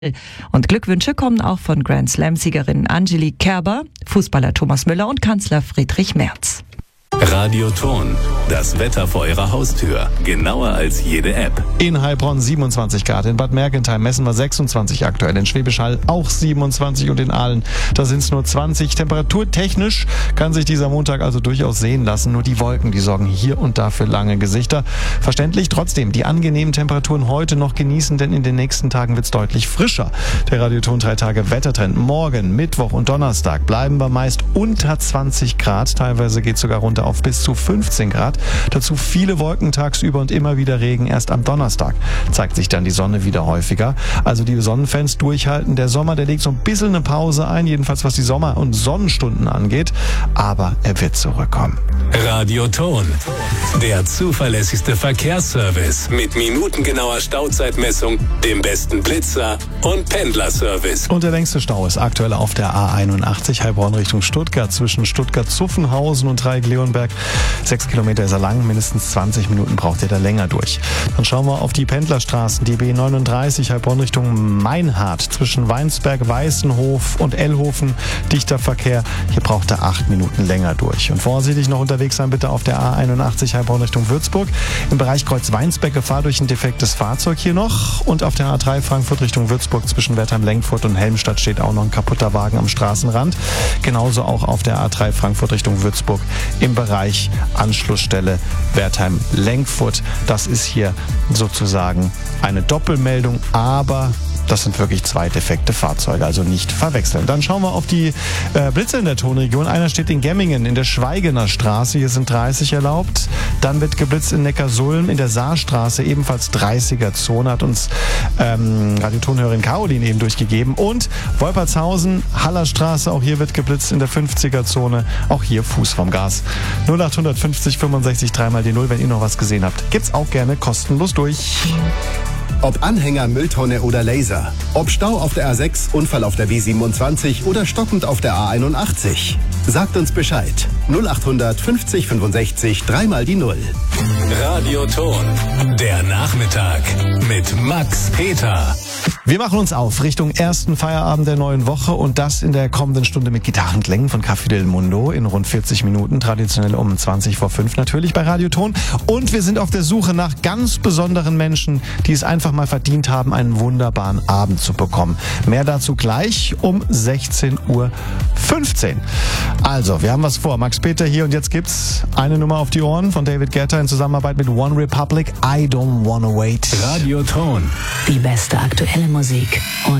Und Glückwünsche kommen auch von Grand Slam-Siegerin Angelique Kerber, Fußballer Thomas Müller und Kanzler Friedrich Merz. Radioton, das Wetter vor Ihrer Haustür. Genauer als jede App. In Heilbronn 27 Grad, in Bad Mergentheim messen wir 26 aktuell, in Schwäbisch Hall auch 27 und in Aalen, da sind es nur 20. Temperaturtechnisch kann sich dieser Montag also durchaus sehen lassen. Nur die Wolken, die sorgen hier und da für lange Gesichter. Verständlich, trotzdem die angenehmen Temperaturen heute noch genießen, denn in den nächsten Tagen wird es deutlich frischer. Der Radioton 3 Tage Wettertrend. Morgen, Mittwoch und Donnerstag bleiben wir meist unter 20 Grad. Teilweise geht es sogar runter auf bis zu 15 Grad. Dazu viele Wolken tagsüber und immer wieder Regen. Erst am Donnerstag zeigt sich dann die Sonne wieder häufiger. Also die Sonnenfans durchhalten. Der Sommer, der legt so ein bisschen eine Pause ein, jedenfalls was die Sommer- und Sonnenstunden angeht. Aber er wird zurückkommen. Radioton, der zuverlässigste Verkehrsservice mit minutengenauer Stauzeitmessung, dem besten Blitzer und Pendlerservice. Und der längste Stau ist aktuell auf der A81 Heilbronn Richtung Stuttgart zwischen Stuttgart-Zuffenhausen und Dreieck-Leonberg. 6 Kilometer ist er lang, mindestens 20 Minuten braucht ihr da länger durch. Dann schauen wir auf die Pendlerstraßen, die B39 Heilbronn Richtung Meinhardt zwischen Weinsberg, Weißenhof und Ellhofen. Dichter Verkehr, hier braucht er 8 Minuten länger durch. Und vorsichtig noch unterwegs sein bitte auf der A81 Heilbronn Richtung Würzburg. Im Bereich Kreuz-Weinsberg Gefahr durch ein defektes Fahrzeug hier noch. Und auf der A3 Frankfurt Richtung Würzburg zwischen Wertheim-Lenkfurt und Helmstadt steht auch noch ein kaputter Wagen am Straßenrand. Genauso auch auf der A3 Frankfurt Richtung Würzburg im Bereich Anschlussstelle Wertheim-Lenkfurt. Das ist hier sozusagen eine Doppelmeldung, aber das sind wirklich 2 defekte Fahrzeuge, also nicht verwechseln. Dann schauen wir auf die Blitze in der Tonregion. Einer steht in Gemmingen in der Schweigener Straße, hier sind 30 erlaubt. Dann wird geblitzt in Neckarsulm in der Saarstraße, ebenfalls 30er-Zone, hat uns Radiotonhörerin Caroline eben durchgegeben. Und Wolpertshausen, Hallerstraße, auch hier wird geblitzt in der 50er-Zone, auch hier Fuß vom Gas. 0850 65 3 die 0, wenn ihr noch was gesehen habt. Gibt's auch gerne kostenlos durch. Ob Anhänger, Mülltonne oder Laser. Ob Stau auf der A6, Unfall auf der B27 oder stockend auf der A81. Sagt uns Bescheid. 0800 50 65 3 die 0. Radioton, der Nachmittag mit Max Peter. Wir machen uns auf Richtung ersten Feierabend der neuen Woche und das in der kommenden Stunde mit Gitarrenklängen von Café del Mundo in rund 40 Minuten, traditionell um 20 vor 5 natürlich bei Radioton. Und wir sind auf der Suche nach ganz besonderen Menschen, die es einfach mal verdient haben, einen wunderbaren Abend zu bekommen. Mehr dazu gleich um 16:15 Uhr. Also, wir haben was vor. Max Peter hier und jetzt gibt's eine Nummer auf die Ohren von David Guetta in Zusammenarbeit mit One Republic. I Don't Wanna Wait. Radioton. Die beste aktuelle Musik und